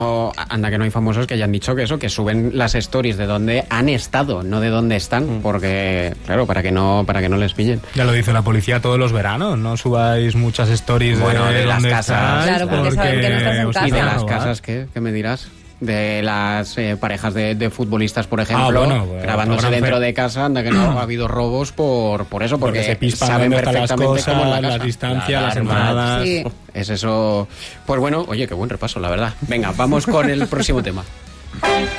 Anda que no hay famosos que hayan dicho que eso, que suben las stories de dónde han estado, no de dónde están, porque, claro, para que no les pillen. Ya lo dice la policía todos los veranos, no subáis muchas stories de las dónde casas. estás, Claro, porque saben que no estás en casa. Y de las robar. casas, ¿qué me dirás? De las parejas de futbolistas, por ejemplo, Pues, grabándose dentro de casa, anda que no ha habido robos por eso, porque se pispan saben dónde están las perfectamente cosas, cómo es la casa. las distancias, La las alarma, entradas. Sí. Es eso. Pues bueno, oye, qué buen repaso, la verdad. Venga, vamos con el próximo tema.